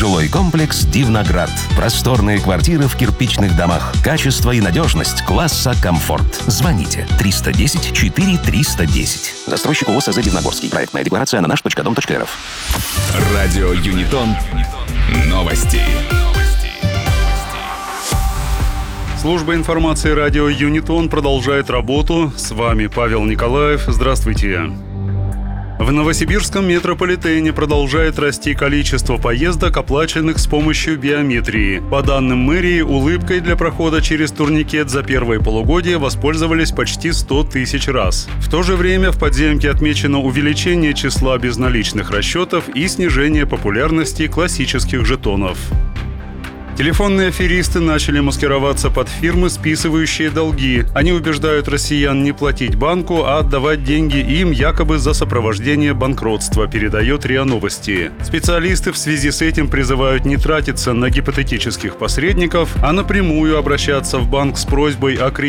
Жилой комплекс «Дивноград». Просторные квартиры в кирпичных домах. Качество и надежность класса «Комфорт». Звоните 310 4 310. Застройщик ООО «СЗ Дивногорский». Проектная декларация на наш.дом.рф. Радио Юнитон. Новости. Служба информации радио Юнитон продолжает работу. С вами Павел Николаев. Здравствуйте. В Новосибирском метрополитене продолжает расти количество поездок, оплаченных с помощью биометрии. По данным мэрии, улыбкой для прохода через турникет за первое полугодие воспользовались почти 100 тысяч раз. В то же время в подземке отмечено увеличение числа безналичных расчетов и снижение популярности классических жетонов. Телефонные аферисты начали маскироваться под фирмы, списывающие долги. Они убеждают россиян не платить банку, а отдавать деньги им якобы за сопровождение банкротства, передает РИА Новости. Специалисты в связи с этим призывают не тратиться на гипотетических посредников, а напрямую обращаться в банк с просьбой о кредите.